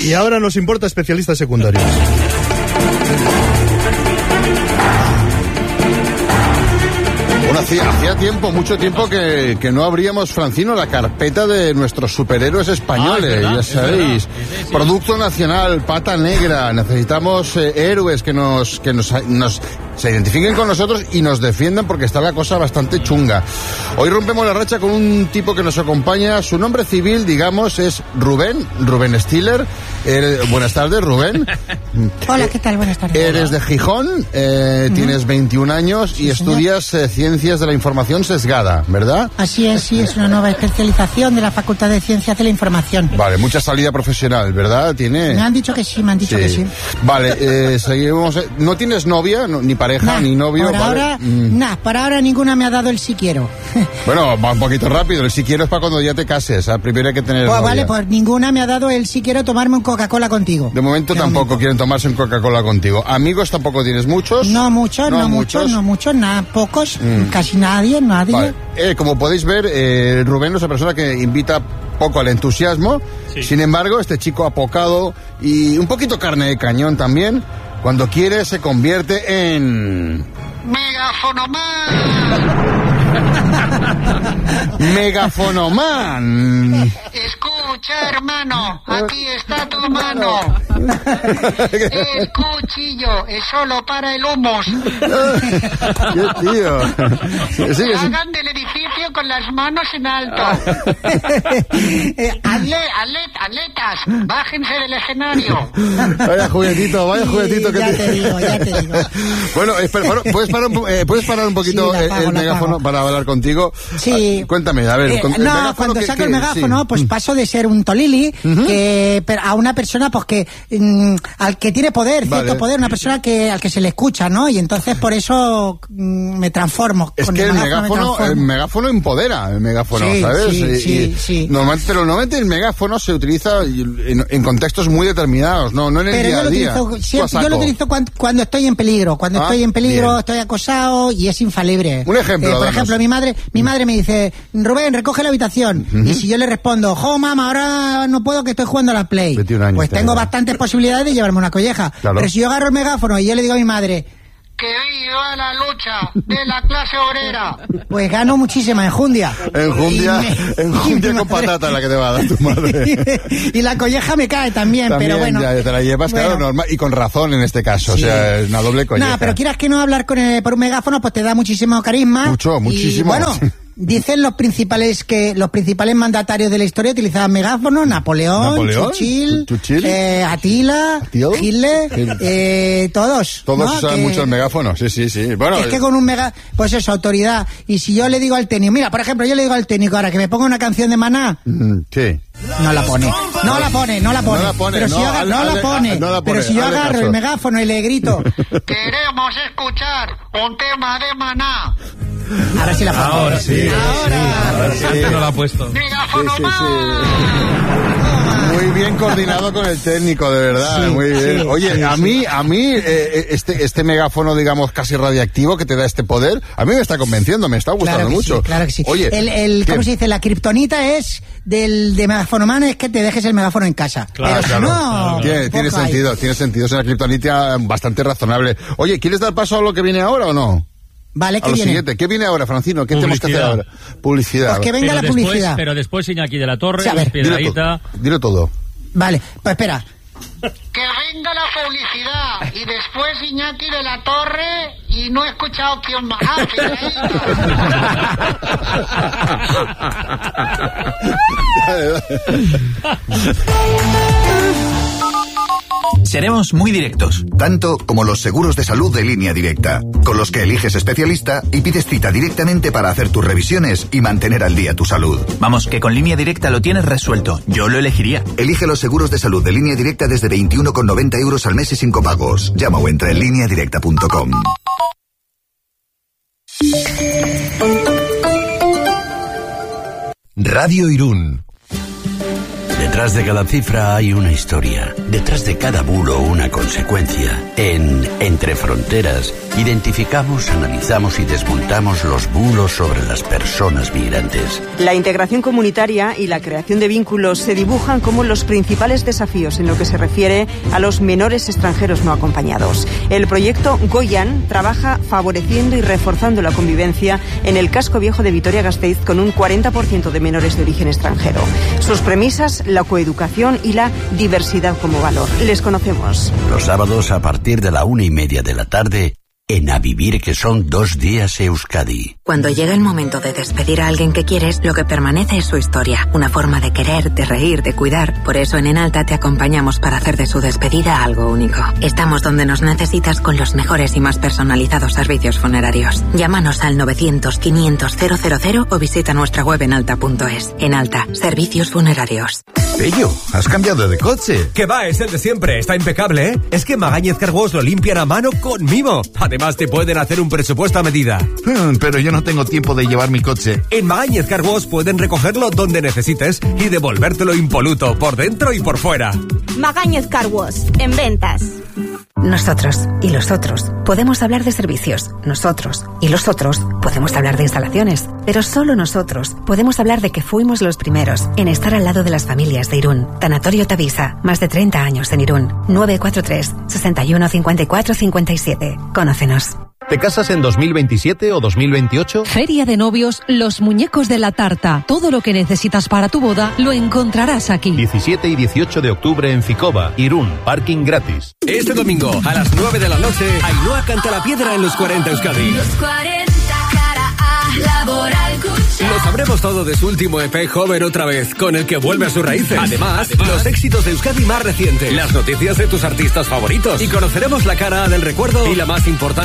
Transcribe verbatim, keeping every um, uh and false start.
Y ahora nos importa especialistas secundarios. Bueno, hacía, hacía tiempo, mucho tiempo que, que no abríamos, Francino, la carpeta de nuestros superhéroes españoles, ah, verdad, ya sabéis. Sí, sí. Producto nacional, pata negra. Necesitamos eh, héroes que nos que nos, nos se identifiquen con nosotros y nos defiendan, porque está la cosa bastante chunga. Hoy rompemos la racha con un tipo que nos acompaña. Su nombre civil, digamos, es Rubén, Rubén Stiller. Eh, buenas tardes, Rubén. Hola, ¿qué tal? Buenas tardes. Eres de Gijón, eh, uh-huh. tienes veintiún años y sí, estudias eh, Ciencias de la Información Sesgada, ¿verdad? Así es, sí, es una nueva especialización de la Facultad de Ciencias de la Información. Vale, mucha salida profesional, ¿verdad? ¿Tiene? Me han dicho que sí, me han dicho sí. que sí. Vale, eh, seguimos. ¿No tienes novia, no, ni pareja, nah, ni novio? Por ¿vale? ahora, mm. nada, para ahora ninguna me ha dado el sí quiero. Bueno, va un poquito rápido, el sí quiero es para cuando ya te cases, ¿eh? Primero hay que tener Pues novia. Vale, pues ninguna me ha dado el sí quiero tomarme un Coca-Cola contigo. De momento de tampoco momento. quieren tomarse un Coca-Cola contigo. ¿Amigos tampoco tienes muchos? No muchos, no, no muchos, muchos, no muchos, nada, pocos, mm. casi nadie, nadie. Vale. Eh, como podéis ver, eh, Rubén es una persona que invita poco al entusiasmo. Sí. Sin embargo, este chico apocado y un poquito carne de cañón también, cuando quiere se convierte en... ¡Megafonoman! ¡Megafonoman! Escucha, hermano, aquí está tu mano. El cuchillo es solo para el humus. ¡Qué tío! Sí, sí. Hagan del edificio con las manos en alto. Atlet, atlet, atletas, bájense del escenario. Vaya juguetito, vaya sí, juguetito que ya te... te digo, ya te digo. Bueno, espera, ¿puedes parar, eh, ¿puedes parar un poquito sí, pago, el, el megáfono para hablar contigo? Sí. Ah, cuéntame, a ver. Eh, con, el no, cuando que, saco que, el megáfono, sí. pues paso de ser un tolili uh-huh. que a una persona pues que mm, al que tiene poder, cierto vale. poder, una persona que al que se le escucha, ¿no? Y entonces por eso mm, me transformo. Es con que el megáfono, megáfono, el megáfono empodera, el megáfono, sí, ¿sabes? Sí, y, sí, y sí. Normalmente, pero normalmente el megáfono se utiliza en, en contextos muy determinados, no, no en el pero día a día. Yo lo utilizo, siempre, yo lo utilizo cuando, cuando estoy en peligro, cuando ah, estoy en peligro, bien. Estoy acosado y es infalible. Un ejemplo. Eh, por danos. ejemplo, mi madre, mi madre me dice, Rubén, recoge la habitación. Uh-huh. Y si yo le respondo, jo, mamá, ahora no puedo que estoy jugando a la Play. años, pues tengo bastantes posibilidades de llevarme una colleja. Claro. Pero si yo agarro el megáfono y yo le digo a mi madre, ¡que viva la lucha de la clase obrera! Pues gano muchísima enjundia. Enjundia, me, enjundia con madre, patata la que te va a dar tu madre. Y la colleja me cae también, también pero bueno. Ya te la llevas, bueno. Claro, normal, y con razón en este caso, sí. O sea, es una doble colleja. No, pero quieras que no hablar con el, por un megáfono, pues te da muchísimo carisma. Mucho, muchísimo. Y bueno... Dicen los principales que los principales mandatarios de la historia utilizaban megáfonos, Napoleón, ¿Napoleón? Churchill, ¿Churchill? Eh, Atila, ¿Atil? Hitler, eh, todos. Todos ¿no? usan que, mucho el megáfono, sí, sí, sí. Bueno, es que con un mega, pues eso, autoridad. Y si yo le digo al técnico, mira, por ejemplo, yo le digo al técnico ahora que me ponga una canción de Maná. Mm, sí. No la pone, no la pone, no la pone. No la pone, pero si no, yo, al, no, al, la pone, al, no la pone. Pero si yo agarro caso. el megáfono y le grito. Queremos escuchar un tema de Maná. Ahora sí la pongo. Ahora sí. Ahora. Sí, ahora sí. Antes no la ha puesto. ¡Megáfono sí, sí, sí. Muy bien coordinado con el técnico, de verdad. Sí, muy bien. Sí, Oye, sí, a mí, a mí, eh, este, este megáfono, digamos, casi radiactivo que te da este poder, a mí me está convenciendo, me está gustando claro mucho. Sí, claro que sí. Oye, el, el, ¿cómo se dice? La kriptonita es del de megafonoman es que te dejes el megáfono en casa. Claro, pero claro. No, tiene, tiene sentido, hay. tiene sentido. Es una kriptonita bastante razonable. Oye, ¿quieres dar paso a lo que viene ahora o no? Vale, ¿qué a lo viene? siguiente. ¿Qué viene ahora, Francino? ¿Qué Publicidad. tenemos que hacer ahora? Publicidad. Pues que venga pero la después, publicidad. Pero después Iñaki de la Torre, sí, a ver, Piedradita... Dilo, dilo todo. Vale, pues espera. Que venga la publicidad y después Iñaki de la Torre y no he escuchado quién más. Ah, Seremos muy directos. Tanto como los seguros de salud de Línea Directa, con los que eliges especialista y pides cita directamente para hacer tus revisiones y mantener al día tu salud. Vamos, que con Línea Directa lo tienes resuelto. Yo lo elegiría. Elige los seguros de salud de Línea Directa desde veintiuno con noventa euros al mes y sin copagos. Llama o entra en línea directa punto com. Radio Irún. Detrás de cada cifra hay una historia. Detrás de cada bulo una consecuencia. En Entre Fronteras Identificamos, analizamos y desmontamos los bulos sobre las personas migrantes. La integración comunitaria y la creación de vínculos se dibujan como los principales desafíos en lo que se refiere a los menores extranjeros no acompañados. El proyecto Goyan trabaja favoreciendo y reforzando la convivencia en el casco viejo de Vitoria-Gasteiz con un cuarenta por ciento de menores de origen extranjero. Sus premisas, la coeducación y la diversidad como valor. Les conocemos. Los sábados a partir de la una y media de la tarde, en A Vivir, que son dos días Euskadi. Cuando llega el momento de despedir a alguien que quieres, lo que permanece es su historia. Una forma de querer, de reír, de cuidar. Por eso en Enalta te acompañamos para hacer de su despedida algo único. Estamos donde nos necesitas con los mejores y más personalizados servicios funerarios. Llámanos al novecientos, quinientos, cero cero cero o visita nuestra web enalta punto es. Enalta, servicios funerarios. Pello, ¿has cambiado de coche? Que va, es el de siempre, está impecable, ¿eh? Es que Magañez Car Wash lo limpian a mano con mimo. Además te pueden hacer un presupuesto a medida. Hmm, pero yo no tengo tiempo de llevar mi coche. En Magañez Car Wash pueden recogerlo donde necesites y devolvértelo impoluto, por dentro y por fuera. Magañez Car Wash, en ventas. Nosotros y los otros podemos hablar de servicios. Nosotros y los otros podemos hablar de instalaciones. Pero solo nosotros podemos hablar de que fuimos los primeros en estar al lado de las familias de Irún. Tanatorio Tavisa, más de treinta años en Irún. nueve cuatro tres, seis uno, cinco cuatro cinco siete. Conócenos. ¿Te casas en dos mil veintisiete o dos mil veintiocho? Feria de Novios Los Muñecos de la Tarta. Todo lo que necesitas para tu boda lo encontrarás aquí. diecisiete y dieciocho de octubre en Ficova, Irún, parking gratis. Este domingo, a las nueve de la noche, Ainhoa canta La Piedra en los cuarenta Euskadi. Los cuarenta cara A, Laboral Cucha. Lo sabremos todo de su último E P Joven otra vez, con el que vuelve a sus raíces. Además, Además, los éxitos de Euskadi más recientes, las noticias de tus artistas favoritos y conoceremos la cara del recuerdo y la más importante